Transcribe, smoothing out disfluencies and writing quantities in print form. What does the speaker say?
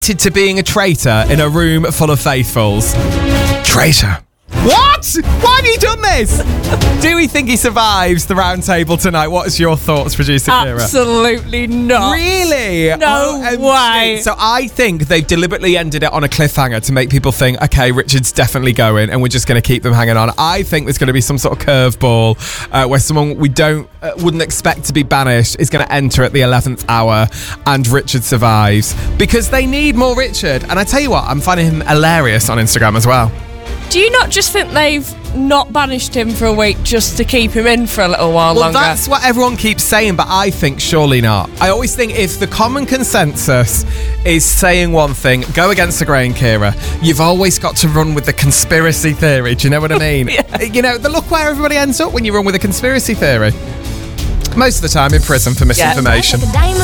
To being a traitor in a room full of faithfuls. Traitor. What? Why have you done this? Do we think he survives the round table tonight? What is your thoughts, producer Kira? Absolutely not. Really? No way. So I think they've deliberately ended it on a cliffhanger to make people think, okay, Richard's definitely going and we're just going to keep them hanging on. I think there's going to be some sort of curveball where someone we wouldn't expect to be banished is going to enter at the 11th hour and Richard survives because they need more Richard. And I tell you what, I'm finding him hilarious on Instagram as well. Do you not just think they've not banished him for a week just to keep him in for a little while longer? Well, that's what everyone keeps saying, but I think surely not. I always think if the common consensus is saying one thing, go against the grain, Kira. You've always got to run with the conspiracy theory. Do you know what I mean? Yeah. You know, look where everybody ends up when you run with a conspiracy theory. Most of the time in prison for misinformation. Yeah.